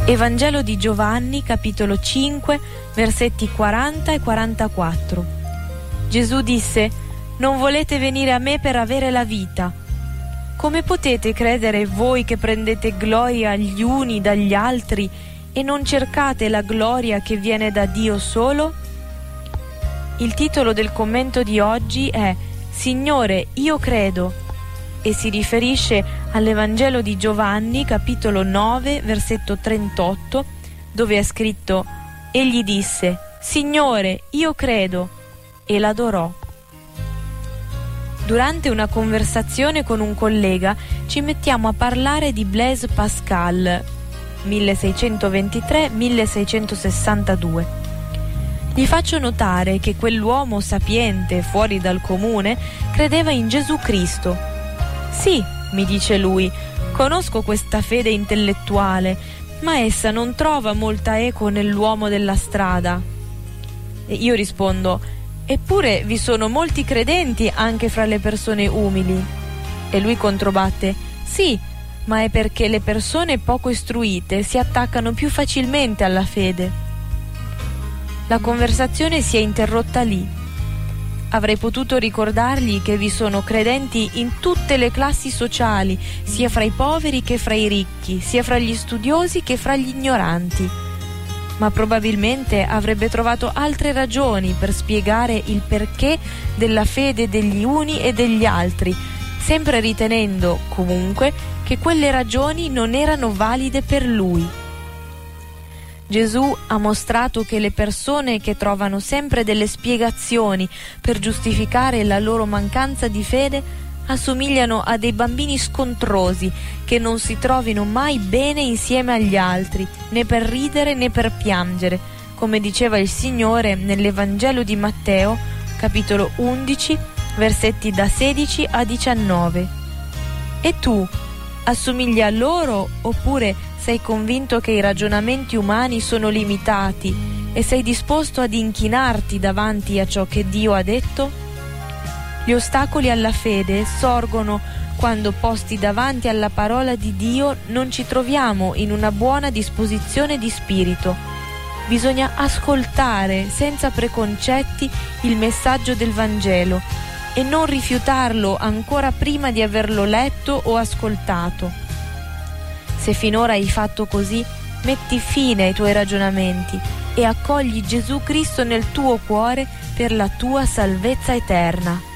Evangelo di Giovanni, capitolo 5, versetti 40 e 44. Gesù disse: «Non volete venire a me per avere la vita. Come potete credere voi che prendete gloria gli uni dagli altri e non cercate la gloria che viene da Dio solo?» Il titolo del commento di oggi è «Signore, io credo», e si riferisce all'Evangelo di Giovanni, capitolo 9, versetto 38, dove è scritto: «Egli disse: Signore, io credo», e l'adorò. Durante una conversazione con un collega ci mettiamo a parlare di Blaise Pascal, 1623-1662. Gli faccio notare che quell'uomo sapiente, fuori dal comune, credeva in Gesù Cristo. «Sì», mi dice lui, «conosco questa fede intellettuale, ma essa non trova molta eco nell'uomo della strada». E io rispondo: «Eppure vi sono molti credenti anche fra le persone umili». E lui controbatte: «Sì, ma è perché le persone poco istruite si attaccano più facilmente alla fede». La conversazione si è interrotta lì. Avrei potuto ricordargli che vi sono credenti in tutte le classi sociali, sia fra i poveri che fra i ricchi, sia fra gli studiosi che fra gli ignoranti. Ma probabilmente avrebbe trovato altre ragioni per spiegare il perché della fede degli uni e degli altri, sempre ritenendo, comunque, che quelle ragioni non erano valide per lui. Gesù ha mostrato che le persone che trovano sempre delle spiegazioni per giustificare la loro mancanza di fede assomigliano a dei bambini scontrosi che non si trovino mai bene insieme agli altri, né per ridere né per piangere, come diceva il Signore nell'Evangelo di Matteo, capitolo 11, versetti da 16 a 19. E tu, assomigli a loro oppure sei convinto che i ragionamenti umani sono limitati e sei disposto ad inchinarti davanti a ciò che Dio ha detto? Gli ostacoli alla fede sorgono quando, posti davanti alla parola di Dio, non ci troviamo in una buona disposizione di spirito. Bisogna ascoltare senza preconcetti il messaggio del Vangelo e non rifiutarlo ancora prima di averlo letto o ascoltato. Se finora hai fatto così, metti fine ai tuoi ragionamenti e accogli Gesù Cristo nel tuo cuore per la tua salvezza eterna.